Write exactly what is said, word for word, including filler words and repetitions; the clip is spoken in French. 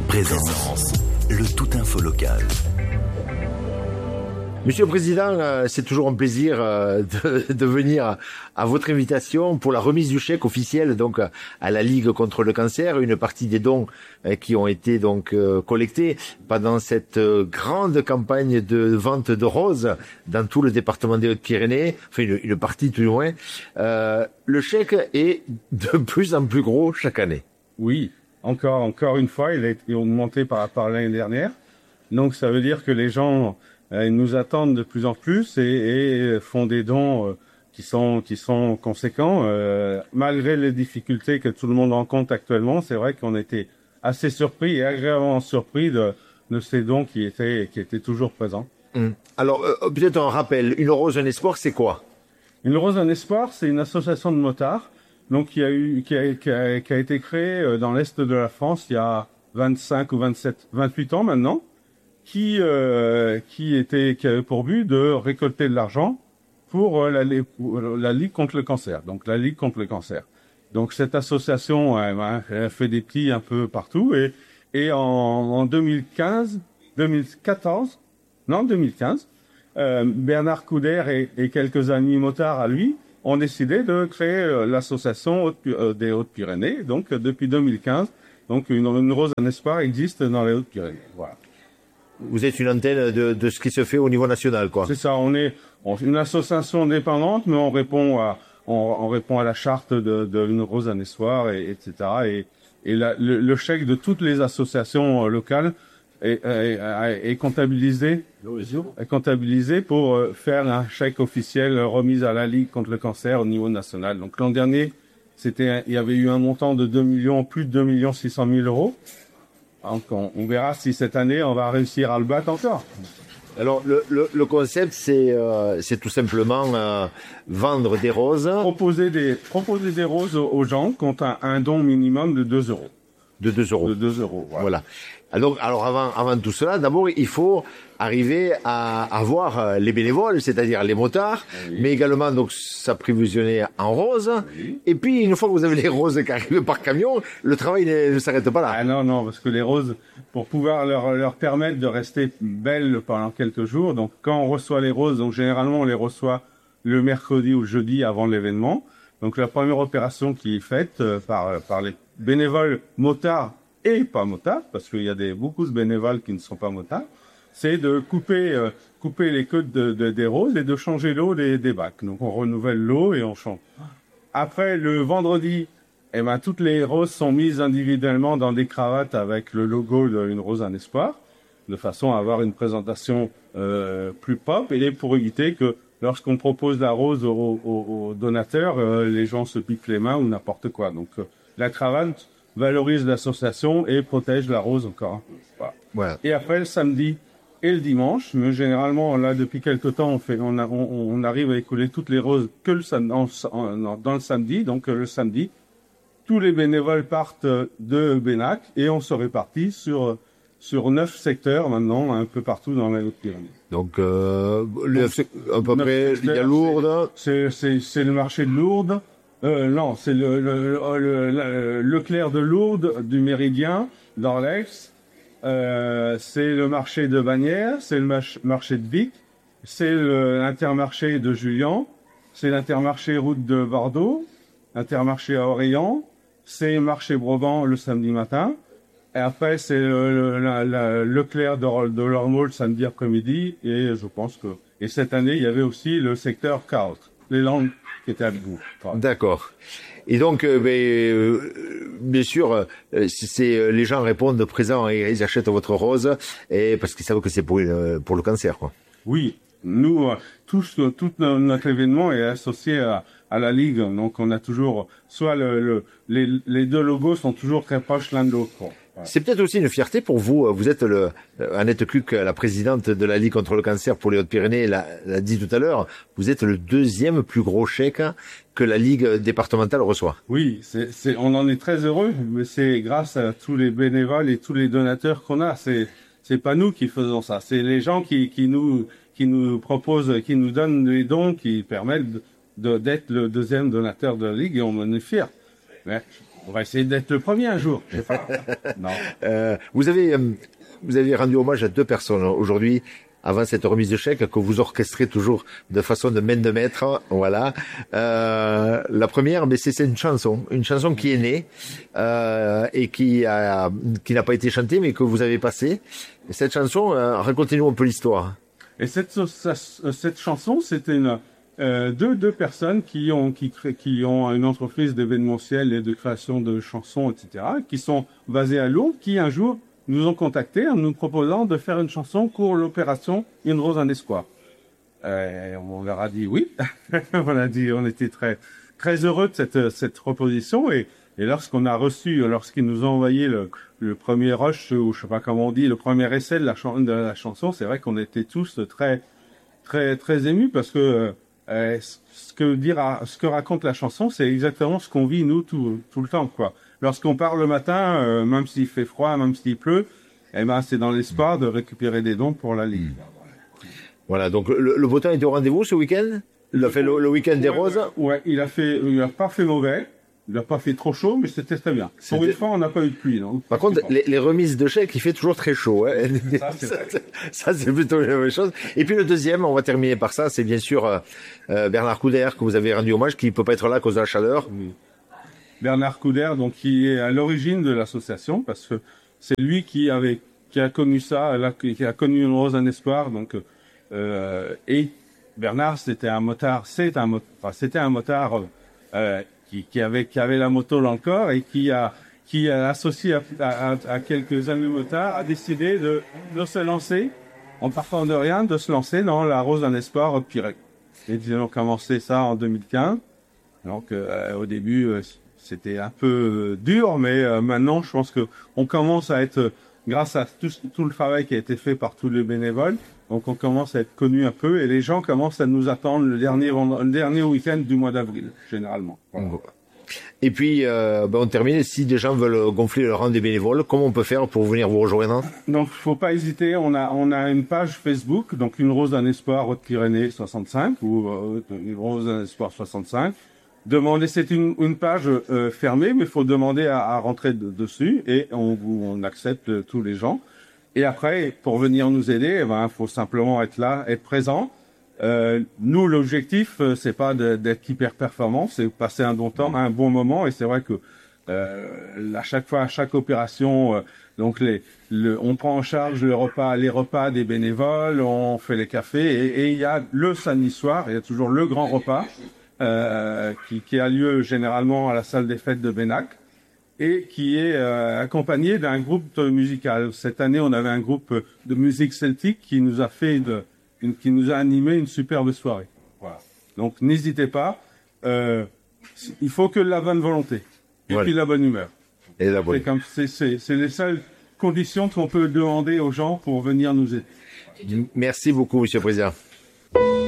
Présence, le tout info local. Monsieur le Président, c'est toujours un plaisir de, de venir à votre invitation pour la remise du chèque officiel donc à la Ligue contre le cancer, une partie des dons qui ont été donc collectés pendant cette grande campagne de vente de roses dans tout le département des Hautes-Pyrénées, enfin une, une partie tout du moins. Euh, le chèque est de plus en plus gros chaque année. Oui, encore encore une fois, il a été augmenté par rapport à l'année dernière. Donc ça veut dire que les gens ils nous attendent de plus en plus et, et font des dons euh, qui sont qui sont conséquents. Euh, malgré les difficultés que tout le monde rencontre actuellement, c'est vrai qu'on était assez surpris et agréablement surpris de, de ces dons qui étaient qui étaient toujours présents. Mmh. Alors euh, peut-être un rappel, Une Rose un Espoir, c'est quoi? Une Rose un Espoir, c'est une association de motards, donc qui a eu qui a, qui a, qui a été créée dans l'est de la France il y a vingt-cinq ou vingt-sept, vingt-huit ans maintenant. qui euh, qui était qui avait pour but de récolter de l'argent pour euh, la, pour la Ligue contre le cancer. Donc la Ligue contre le cancer. Donc cette association euh, elle a fait des plis un peu partout et et en, en deux mille quinze, deux mille quatorze, non deux mille quinze, euh, Bernard Couder et, et quelques amis motards à lui ont décidé de créer euh, l'association Haute, euh, des Hautes-Pyrénées. Donc euh, depuis deux mille quinze, donc une, une Rose un Espoir existe dans les Hautes-Pyrénées. Voilà. Vous êtes une antenne de, de ce qui se fait au niveau national, quoi. C'est ça, on est on, une association indépendante, mais on répond à on, on répond à la charte de, de Une Rose un Espoir, et, etc. Et, et la, le, le chèque de toutes les associations locales est, est, est, est comptabilisé, est comptabilisé pour faire un chèque officiel remis à la Ligue contre le cancer au niveau national. Donc l'an dernier, c'était il y avait eu un montant de deux millions, plus de deux millions six cent mille euros. Donc on, on verra si cette année on va réussir à le battre encore. Alors le, le, le concept c'est euh, c'est tout simplement euh, vendre des roses. Proposer des proposer des roses aux, aux gens contre un, un don minimum de deux euros. De deux euros. De deux euros. Voilà. voilà. Alors, alors avant, avant tout cela, d'abord, il faut arriver à avoir les bénévoles, c'est-à-dire les motards, oui. mais également donc s'approvisionner en roses. Oui. Et puis, une fois que vous avez les roses qui arrivent par camion, le travail ne, ne s'arrête pas là. Ah non, non, parce que les roses, pour pouvoir leur, leur permettre de rester belles pendant quelques jours, donc quand on reçoit les roses, donc généralement on les reçoit le mercredi ou le jeudi avant l'événement. Donc la première opération qui est faite euh, par, par les bénévoles motards et pas motards, parce qu'il y a des, beaucoup de bénévoles qui ne sont pas motards, c'est de couper, euh, couper les queues de, de, des roses et de changer l'eau des, des bacs. Donc on renouvelle l'eau et on change. Après, le vendredi, eh ben, toutes les roses sont mises individuellement dans des cravates avec le logo d'Une Rose un Espoir, de façon à avoir une présentation euh, plus pop, et pour éviter que lorsqu'on propose la rose aux, aux, aux donateurs, euh, les gens se piquent les mains ou n'importe quoi. Donc euh, la cravate valorise l'association et protège la rose encore un peu. Voilà. Voilà. Et après, le samedi et le dimanche, mais généralement, là, depuis quelque temps, on fait, on, a, on, on arrive à écouler toutes les roses que le sam- en, en, dans le samedi. Donc, euh, le samedi, tous les bénévoles partent de Bénac et on se répartit sur, sur neuf secteurs maintenant, un peu partout dans les Hautes-Pyrénées. Donc, euh, le, Donc à peu près, il y a Lourdes. C'est, c'est, c'est le marché de Lourdes. Euh, non, c'est le, le, le, le, Leclerc de Lourdes, du Méridien, d'Orlex. Euh, c'est le marché de Bagnères, c'est le mach- marché de Vic, c'est le, l'intermarché de Julian, c'est l'intermarché route de Bordeaux, l'intermarché à Orléans, c'est le marché Brabant le samedi matin. Et après, c'est le, le, la, la, Leclerc de, de Lormeau le samedi après-midi. Et je pense que... Et cette année, il y avait aussi le secteur Carotte, les Landes qui étaient à bout. D'accord. Et donc, euh, ben, euh, bien sûr, euh, c'est les gens répondent présents et ils achètent votre rose, et parce qu'ils savent que c'est pour, une, pour le cancer, quoi. Oui, nous, euh, tout, tout notre événement est associé à, à la Ligue, donc on a toujours, soit le, le, les, les deux logos sont toujours très proches l'un de l'autre. Voilà. C'est peut-être aussi une fierté pour vous. Vous êtes le, Annette Cuc, la présidente de la Ligue contre le cancer pour les Hautes-Pyrénées, l'a, l'a dit tout à l'heure. Vous êtes le deuxième plus gros chèque que la Ligue départementale reçoit. Oui, c'est, c'est, on en est très heureux, mais c'est grâce à tous les bénévoles et tous les donateurs qu'on a. C'est, c'est pas nous qui faisons ça. C'est les gens qui, qui nous, qui nous proposent, qui nous donnent des dons qui permettent de, de, d'être le deuxième donateur de la Ligue et on en est fiers. Mais On va essayer d'être le premier un jour. Je sais pas. Non. Euh, vous avez, euh, vous avez rendu hommage à deux personnes aujourd'hui, avant cette remise de chèque, que vous orchestrez toujours de façon de main de maître. Voilà. Euh, la première, mais c'est, c'est une chanson, une chanson qui est née euh, et qui a, qui n'a pas été chantée, mais que vous avez passée. Et cette chanson, euh, racontez-nous un peu l'histoire. Et cette, cette chanson, c'était une, euh, deux, deux personnes qui ont, qui, cré, qui ont une entreprise d'événementiel et de création de chansons, et cetera, qui sont basées à Lourdes, qui un jour nous ont contactés en nous proposant de faire une chanson pour l'opération Une Rose, un Espoir. Euh, on leur a dit oui. on a dit, on était très, très heureux de cette, cette proposition et, et lorsqu'on a reçu, lorsqu'ils nous ont envoyé le, le premier rush, ou je sais pas comment on dit, le premier essai de la, ch- de la chanson, c'est vrai qu'on était tous très, très, très émus parce que euh, ce que dire, à, ce que raconte la chanson, c'est exactement ce qu'on vit nous tout, tout le temps, quoi. Lorsqu'on part le matin, euh, même s'il fait froid, même s'il pleut, eh ben c'est dans l'espoir de récupérer des dons pour la Ligue. Voilà. Donc le, le beau temps était au rendez-vous ce week-end. Il a fait le, le week-end des ouais, roses. Ouais, il a fait, il a pas fait mauvais. Il n'a pas fait trop chaud, mais c'était très bien. C'était... Pour une fois, on n'a pas eu de pluie. Donc Par contre, les, les remises de chèques, il fait toujours très chaud. Hein. Ça, c'est, ça, ça, c'est plutôt la même chose. Et puis le deuxième, on va terminer par ça, c'est bien sûr euh, Bernard Couder, que vous avez rendu hommage, qui ne peut pas être là à cause de la chaleur. Oui. Bernard Couder, donc qui est à l'origine de l'association, parce que c'est lui qui avait, qui a connu ça, là, qui a connu Une Rose, un Espoir. Donc, euh, et Bernard, c'était un motard, c'est un, enfin, c'était un motard. Euh, Qui, qui avait qui avait la moto dans le corps et qui a qui a associé à, à, à quelques amis motards a décidé de de se lancer en partant de rien, de se lancer dans la Rose d'un Espoir au Pirec. Et ils ont commencé ça en deux mille quinze. Donc euh, au début euh, c'était un peu euh, dur, mais euh, maintenant je pense que on commence à être euh, grâce à tout, tout le travail qui a été fait par tous les bénévoles. Donc on commence à être connu un peu et les gens commencent à nous attendre le dernier le dernier week-end du mois d'avril généralement. Voilà. Et puis euh, ben on termine. Si des gens veulent gonfler le rang des bénévoles, comment on peut faire pour venir vous rejoindre? Donc faut pas hésiter. On a on a une page Facebook, donc Une Rose, un Espoir Haute-Pyrénées soixante-cinq ou euh, Une Rose, un Espoir soixante-cinq. Demandez, c'est une, une page euh, fermée, mais il faut demander à, à rentrer de, dessus et on vous on accepte tous les gens. Et après, pour venir nous aider, eh ben, faut simplement être là, être présent. Euh, nous, l'objectif, euh, c'est pas de, d'être hyper performant, c'est passer un bon temps, un bon moment. Et c'est vrai que euh, à chaque fois, à chaque opération, euh, donc les, le, on prend en charge le repas, les repas des bénévoles, on fait les cafés, et, et il y a le samedi soir, il y a toujours le grand repas euh, qui, qui a lieu généralement à la salle des fêtes de Bénac. Et qui est euh, accompagné d'un groupe musical. Cette année, on avait un groupe de musique celtique qui nous a fait de, une, qui nous a animé une superbe soirée. Voilà. Donc, n'hésitez pas. Euh, il faut que la bonne volonté et voilà. Puis la bonne humeur. Et la bonne. C'est, comme, c'est, c'est, c'est les seules conditions qu'on peut demander aux gens pour venir nous aider. Merci beaucoup, Monsieur le Président.